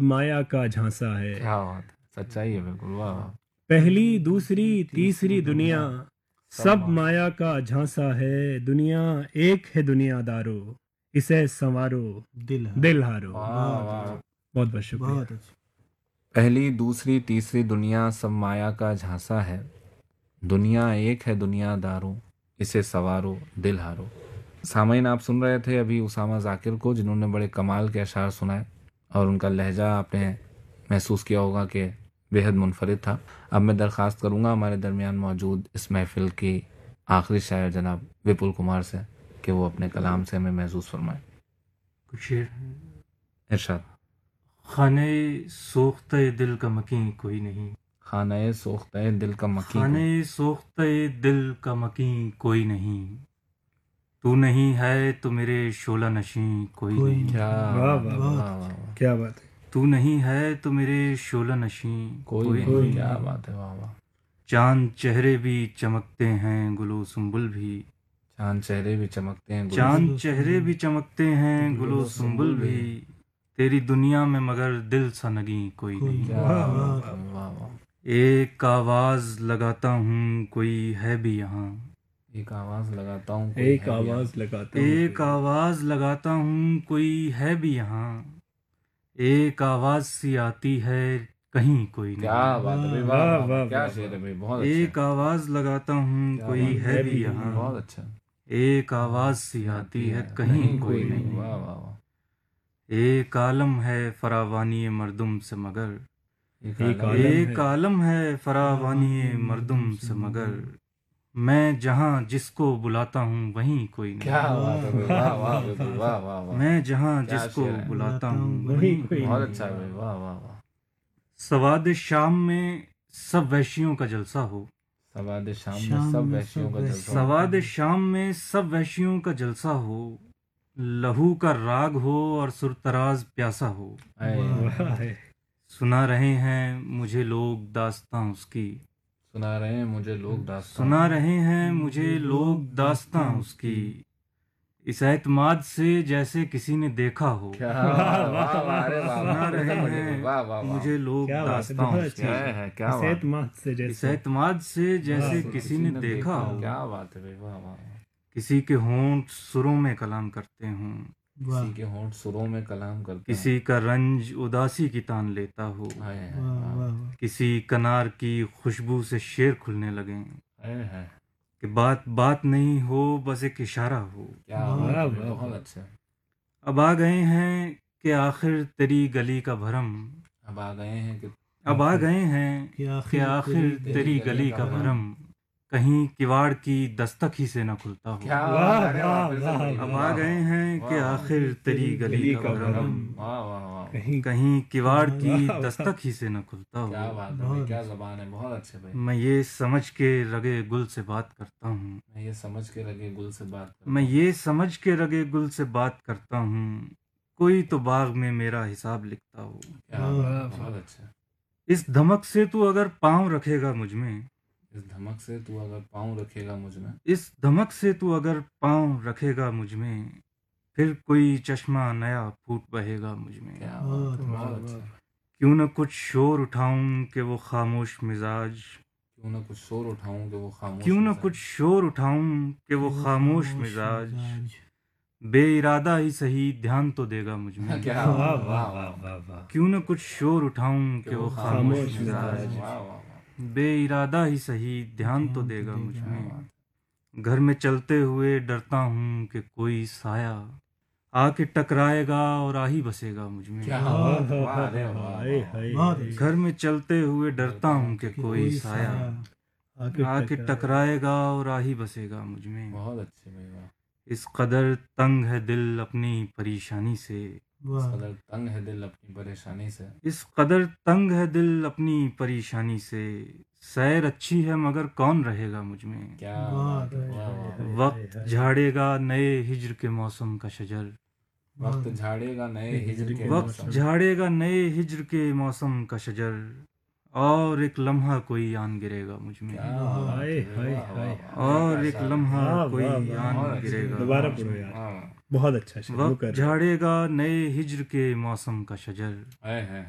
माया का झांसा है। क्या बात है, सच्चाई है बिल्कुल। वाह वाह। पहली दूसरी तीसरी दुनिया सब माया का झांसा है। दुनिया एक है दुनियादारो, इसे संवारो दिल हारो। वाह वाह। बहुत बहुत शुक्रिया। बहुत अच्छा। पहली दूसरी तीसरी दुनिया सब माया का झांसा है। दुनिया एक है दुनियादारों, इसे सवारो दिल हारो। सामईन, आप सुन रहे थे अभी उसामा जाकिर को, जिन्होंने बड़े कमाल के अशार सुनाए और उनका लहजा आपने महसूस किया होगा कि बेहद मुनफरिद था। अब मैं दरख्वास्त करूंगा हमारे दरमियान मौजूद इस महफिल की आखिरी शायर जनाब विपुल कुमार से कि वो अपने कलाम से हमें महसूस फरमाए। कुछ शेर। इरशाद। खाने सोख्ते दिल का मकीन कोई नहीं, खाने सोख्ते दिल का मकीन, खाने सोख्ते दिल का मकीन कोई नहीं। तू नहीं है तो मेरे शोला नशी कोई नहीं। क्या वाह वाह वाह, वाह, क्या बात है। तू नहीं है तो मेरे शोला नशी कोई नहीं। क्या बात है। वाह वाह। चांद चेहरे भी चमकते हैं गुलो सुंबुल भी, चांद चेहरे भी चमकते हैं, चांद चेहरे भी चमकते हैं गुलो सुंबुल भी। तेरी दुनिया में मगर दिल सा नगी कोई नहीं। क्या बात है। वाह वाह। एक आवाज लगाता हूँ कोई है भी यहाँ, एक आवाज लगाता हूँ कोई एक है भी आवाज लगाता हूँ। एक आवाज लगाता हूँ कोई है भी यहाँ। एक आवाज सी आती है कहीं कोई नहीं। क्या बात है भाई। वाह वाह, वाह, वाह, क्या वाह, शेर है भाई। बहुत अच्छा। एक आवाज लगाता हूँ क्या कोई बात है भी यहाँ। बहुत अच्छा। एक आवाज सी आती है कहीं कोई नहीं। वाह वाह वाह। एक आलम है फरावानी मर्दुम से मगर, एक आलम एक आलम है फरावानी मर्दुम से मगर। मैं जहाँ जिसको बुलाता हूँ वहीं कोई नहीं। क्या बात है भाई। वाह वाह बिल्कुल। वाह वाह वाह। मैं जहाँ क्या जिसको शेर है। बुलाता हूँ वहीं वहीं कोई बहुत नहीं। अच्छा है भाई। वाह वाह वाह। सवाद शाम में सब वैश्यों का जलसा हो, सवाद शाम में सब वैश्यों का जलसा हो। सवाद शाम में सब वैश्यों का जलसा हो। लहू का राग हो और सुरतराज प्यासा हो। वाह है। सुना रहे हैं मुझे लोग दास्तां उसकी, सुना रहे हैं मुझे लोग दास्तां, सुना रहे हैं मुझे लोग दास्तां उसकी। इस एतमाद से जैसे किसी ने देखा हो। क्या वाह वाह वाह। अरे वाह सुना वाह। रहे हैं वाह वाह वाह। मुझे लोग क्या बात है, दास्तां बहुत उसकी। अच्छा क्या है, क्या इस बात है। एतमाद से इस जैसे एतमाद से जैसे वाह, किसी ने देखा हो। क्या बात है भाई। वाह वाह। किसी के होंठ सुरों में कलाम करते हों, किसी के होंठ सुरों में कलाम करते किसी का रंज उदासी की तान लेता हो। हाय हाय। वाह। किसी कनार की खुशबू से शेर खुलने लगे हाय हाय। कि बात बात नहीं हो बस एक इशारा हो। क्या बात है भाई, वाह, बहुत अच्छा। अब आ गए हैं कि आखिर तेरी गली का भरम, अब आ गए हैं कि अब आ गए हैं कि आखिर तेरी गली का भरम। कहीं किवाड़ की दस्तक ही से न खुलता हो। क्या वाह, बात है। वाह, फिर से वाह, बढ़िया। अब आ गए हैं कि वाह, आखिर तेरी गली का भरम। वाह वाह वाह। कहीं कहीं किवाड़ की वाह, वाह। दस्तक ही से न खुलता क्या हो। बात है भाई, क्या जबान है। बहुत अच्छे भाई। मैं ये समझ के रगे गुल से बात करता हूँ, मैं ये समझ के लगे गुल से बात करता मैं हूँ। ये समझ के रगे गुल से बात करता हूँ। कोई तो बाग में मेरा हिसाब लिखता हो। क्या बात है, बहुत अच्छा। इस धमक से तू अगर पाँव रखेगा मुझ में, इस धमक से तू अगर पाँव रखेगा मुझ में, इस धमक से तू अगर पाँव रखेगा मुझ में, फिर कोई चश्मा नया फूट बहेगा मुझ में। क्या बात है, बहुत अच्छा। क्यों न कुछ शोर उठाऊं कि वो खामोश मिजाज, क्यों न कुछ शोर उठाऊं कि वो खामोश क्यों न मिजाज। कुछ शोर उठाऊं कि वो खामोश मिजाज। बेइरादा ही सही ध्यान तो देगा मुझ में। क्या वाह वाह वाह वाह वाह वाह वाह। क्यों न कुछ शोर उठाऊं कि वो खामोश खामोश मिजाज। मिजाज। वाह वाह वाह। बेइरादा ही सही ध्यान तो देगा मुझ क्या में। बात। घर में चलते हुए डरता हूँ कि कोई साया आके टकराएगा और आ ही बसेगा मुझ में। क्या बात है, वाह रे वाह हाय, वाह। हाय। घर में चलते हुए डरता हूँ कि कोई साया आके टकराएगा और आ ही बसेगा मुझ में। बहुत अच्छे भाई। वाह। इस कदर तंग है दिल अपनी परेशानी से, इस कदर तंग है दिल अपनी परेशानी से, इस कदर तंग है दिल अपनी परेशानी से। सैर अच्छी है मगर कौन रहेगा मुझ में। क्या बात है, वाह वाह। वक्त झाड़ेगा नए हिज्र के मौसम का शजर, वक्त झाड़ेगा नए हिज्र के वक्त मौसम। झाड़ेगा नए हिज्र के मौसम का शजर। और एक लम्हा कोई आन गिरेगा मुझ में। क्या बात हाय, है, हाय, वाह, वाह, हाय। वाह। और एक लम्हा वाह, कोई वाह, वाह। आन बहुत अच्छे। गिरेगा। दोबारा पढ़ो यार। वाह, वाह। बहुत अच्छा शुरू वक्त कर। झाड़ेगा नए हिज्र के मौसम का शजर। है